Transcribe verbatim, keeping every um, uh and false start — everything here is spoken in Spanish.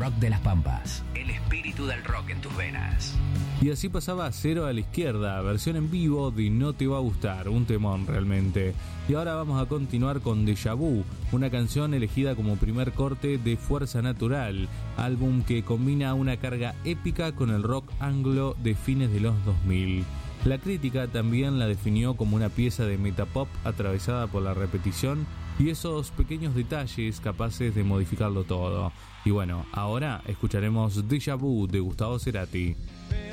Rock de las Pampas. El espíritu del rock en tus venas. Y así pasaba Cero a la Izquierda, versión en vivo de No Te Va a Gustar, un temón realmente. Y ahora vamos a continuar con Déjà Vu, una canción elegida como primer corte de Fuerza Natural, álbum que combina una carga épica con el rock anglo de fines de los dos mil. La crítica también la definió como una pieza de metapop atravesada por la repetición y esos pequeños detalles capaces de modificarlo todo. Y bueno, ahora escucharemos Déjà Vu de Gustavo Cerati.